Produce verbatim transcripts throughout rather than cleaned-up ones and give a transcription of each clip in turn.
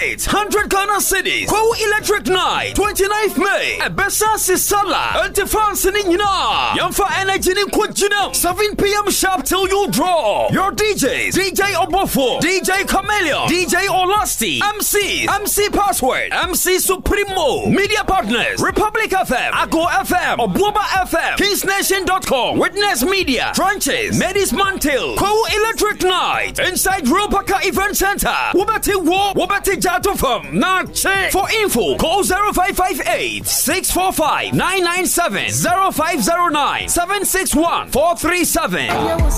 eight hundred Ghana cities. Quo Electric Night, twenty-ninth May. Ebesa Sisala. Antifancy Nina. Yamfa Energy Kujina. seven p.m. sharp till you draw. Your D Js. D J Obofo. D J Chameleon. D J Olasti. M Cs. M C Password. M C Supremo. Media partners. Republic F M. Ago F M. Obuoba F M. Kings Nation dot com. Witness Media. Trenches. Medis Mantle. Quo Electric Night. Inside Rupaka Event Center. Wobati War. Wobati Jato Firm. Nache. For info, call zero five five eight, six four five, nine nine seven, zero five zero nine, seven six one, four three seven.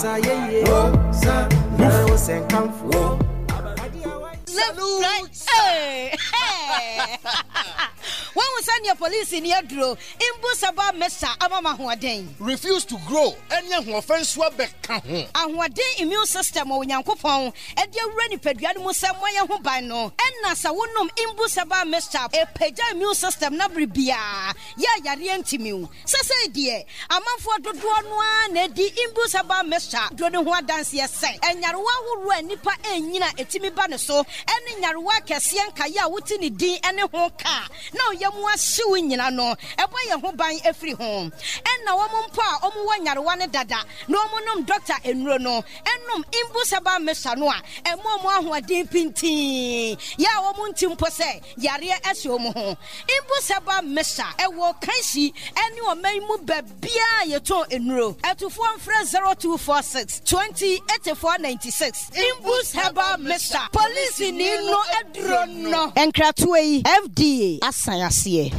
Hey, hey. When we send your police in your draw, Imbusaba Mesa Amama Huaden. Refuse to grow, and young offense swabek. And what day immune system or Yankopon, and your ready pediamus somewhere who by no, and Nasa wonum Imbusaba Mesa, a peja immune system nabribia. Ya Yarientimu. Sasa dear, a man for the one, Neddy Imbusaba Mesa, Drodon Hua dance yes, and Yarwa who run Nipa and Yina etimi banaso, and in Yarwa Cassian Kaya Wutini D and a home car. No, Yamwa suing Yano, a boy who buy every home. And now woman pa, Omu Yarwana Dada, no monum doctor and Rono, and num Imbusaba Mesanoa, and Momo who are deep in tea. Ya woman timpose, Yaria Esomo. Imbusaba Mesa, a walk Kansi, and you may move Bia Yato in row. At to form fresh zero two four six, twenty, eighty-four, ninety-six. Imbusaba Mesa, police in no adrono. And Kratway, F D A, Asayasiye.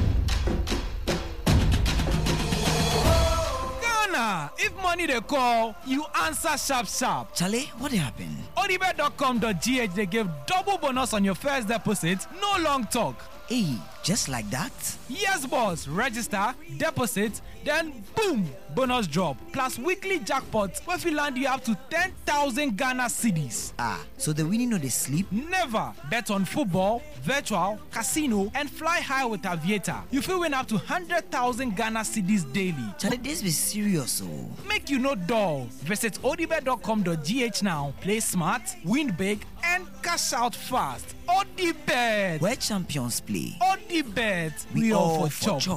If money they call, you answer sharp sharp. Charlie, what happened? odibet dot com dot g h they give double bonus on your first deposit, no long talk. Hey, just like that? Yes, boss. Register, deposit, then boom, bonus drop. Plus weekly jackpots where if you land you up to ten thousand Ghana cedis. Ah, so the winning no they sleep? Never. Bet on football, virtual, casino, and fly high with Aviator. You feel win up to one hundred thousand Ghana cedis daily. Charlie, this be serious, oh. Make you no dull. Visit odibet dot com dot g h now. Play smart, win big, and cash out fast. Odibet. Where champions play. Odibet. We, we all for chop.